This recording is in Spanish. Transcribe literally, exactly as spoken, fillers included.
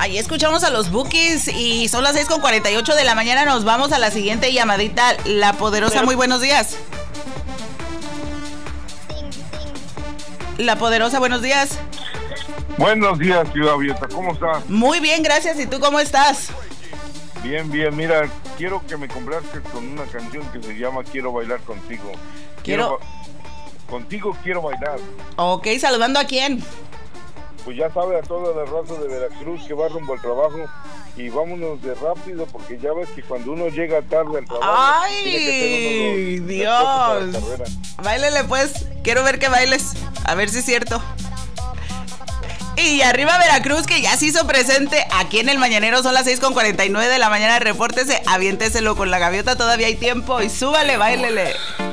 Ahí escuchamos a los Bukis y son las seis con cuarenta y ocho de la mañana. Nos vamos a la siguiente llamadita. La Poderosa, muy buenos días. La Poderosa, buenos días. Buenos días, Ciudad Abierta, ¿cómo estás? Muy bien, gracias. ¿Y tú cómo estás? Bien, bien, mira, quiero que me complaces con una canción que se llama Quiero Bailar Contigo. Quiero... quiero contigo quiero bailar. Ok, ¿saludando a quién? Pues ya sabe, a toda la raza de Veracruz que va rumbo al trabajo. Y vámonos de rápido, porque ya ves que cuando uno llega tarde al trabajo... ¡Ay, Dios! Báilele pues, quiero ver que bailes, a ver si es cierto. Y arriba Veracruz, que ya se hizo presente aquí en el Mañanero. Son las seis con cuarenta y nueve de la mañana. Repórtese, aviénteselo con la gaviota, todavía hay tiempo. Y súbale, báilele.